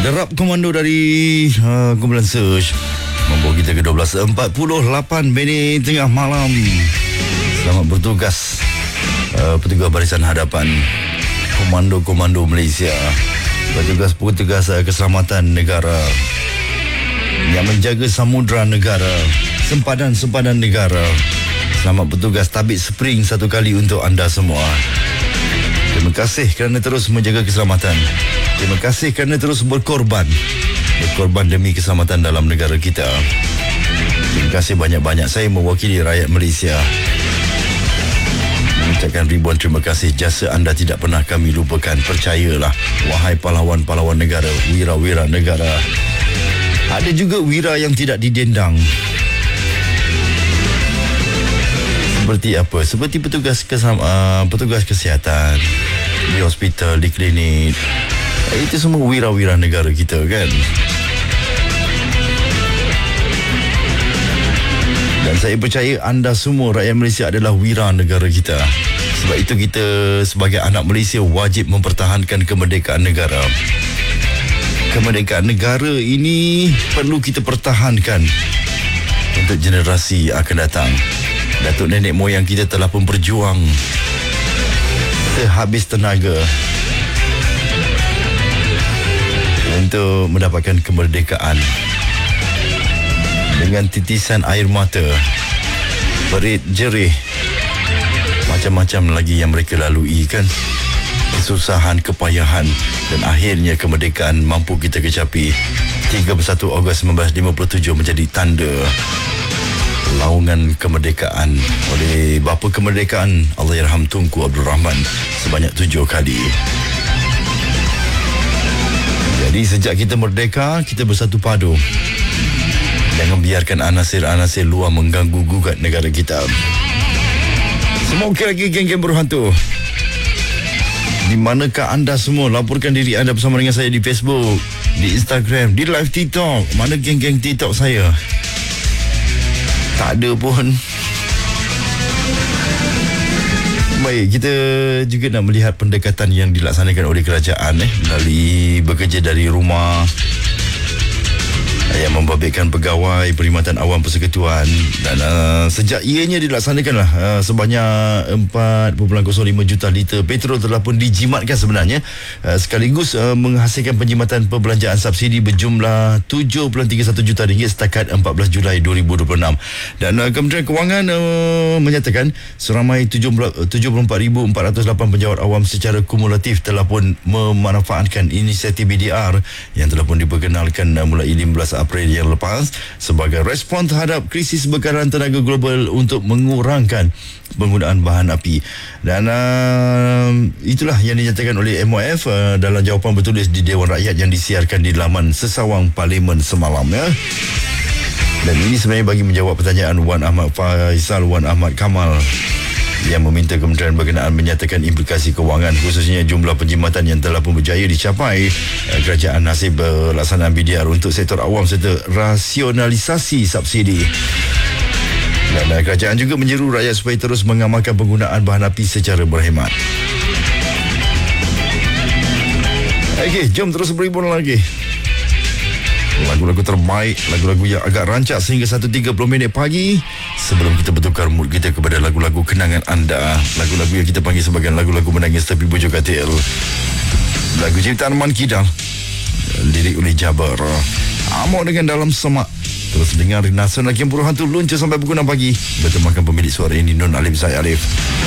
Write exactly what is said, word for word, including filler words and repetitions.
Derap komando dari uh, kumpulan Search membawa kita ke dua belas empat puluh lapan minit tengah malam. Selamat bertugas uh, petugas barisan hadapan, komando-komando Malaysia, petugas-petugas uh, keselamatan negara yang menjaga samudera negara, sempadan-sempadan negara. Selamat bertugas tabik spring satu kali untuk anda semua. Terima kasih kerana terus menjaga keselamatan. Terima kasih kerana terus berkorban. Berkorban demi keselamatan dalam negara kita. Terima kasih banyak-banyak. Saya mewakili rakyat Malaysia mengucapkan ribuan terima kasih. Jasa anda tidak pernah kami lupakan. Percayalah, wahai pahlawan-pahlawan negara, wira-wira negara. Ada juga wira yang tidak didendang. Seperti apa? Seperti petugas kesam, uh, petugas kesihatan di hospital, di klinik. Itu semua wira-wira negara kita, kan? Dan saya percaya anda semua rakyat Malaysia adalah wira negara kita. Sebab itu kita sebagai anak Malaysia wajib mempertahankan kemerdekaan negara. Kemerdekaan negara ini perlu kita pertahankan untuk generasi akan datang. Datuk nenek moyang kita telah pun berjuang sehabis tenaga untuk mendapatkan kemerdekaan dengan titisan air mata, berit jerih, macam-macam lagi yang mereka lalui, kan? Kesusahan, kepayahan, dan akhirnya kemerdekaan mampu kita kecapi. tiga puluh satu Ogos seribu sembilan ratus lima puluh tujuh menjadi tanda laungan kemerdekaan oleh bapa kemerdekaan Allahyarham Tunku Abdul Rahman sebanyak tujuh kali. Jadi sejak kita merdeka, kita bersatu padu. Jangan biarkan anasir-anasir luar mengganggu gugat negara kita. Semua okey lagi, geng-geng berhantu? Di manakah anda semua? Laporkan diri anda bersama dengan saya di Facebook, di Instagram, di live TikTok. Mana geng-geng TikTok saya? Tak ada pun. Baik, kita juga nak melihat pendekatan yang dilaksanakan oleh kerajaan eh, melalui bekerja dari rumah yang membabitkan pegawai Perkhidmatan Awam Persekutuan. Dan uh, sejak ianya dilaksanakanlah uh, sebanyak empat perpuluhan kosong lima juta liter petrol telah pun dijimatkan sebenarnya, uh, sekaligus uh, menghasilkan penjimatan perbelanjaan subsidi berjumlah tujuh perpuluhan tiga satu juta ringgit setakat empat belas Julai dua ribu dua puluh enam. Dan uh, Kementerian Kewangan uh, menyatakan seramai tujuh puluh empat ribu empat ratus lapan penjawat awam secara kumulatif telah pun memanfaatkan inisiatif B D R yang telah pun diperkenalkan uh, mulai lima belas April yang lepas sebagai respon terhadap krisis bekaran tenaga global untuk mengurangkan penggunaan bahan api. Dan uh, itulah yang dinyatakan oleh M O F uh, dalam jawapan bertulis di Dewan Rakyat yang disiarkan di laman sesawang Parlimen semalam, ya. Dan ini sebenarnya bagi menjawab pertanyaan Wan Ahmad Faisal Wan Ahmad Kamal yang meminta kementerian berkenaan menyatakan implikasi kewangan, khususnya jumlah penjimatan yang telah pun berjaya dicapai kerajaan hasil pelaksanaan B D R untuk sektor awam serta rasionalisasi subsidi. Dan kerajaan juga menyeru rakyat supaya terus mengamalkan penggunaan bahan api secara berhemat. Okey, jom terus berhibur lagi. Lagu-lagu terbaik, lagu-lagu yang agak rancak sehingga satu tiga puluh minit pagi sebelum kita bertukar mood kita kepada lagu-lagu kenangan anda. Lagu-lagu yang kita panggil sebagai lagu-lagu menangis tapi bujuk katil. Lagu ciptaan Man Kidal, lirik oleh Jabar. Amok dengan Dalam Semak. Terus dengar Nasional Game Puru Hantu luncur sampai pukul enam pagi. Bertemakan pemilik suara ini, Nun Alim Syed Arif.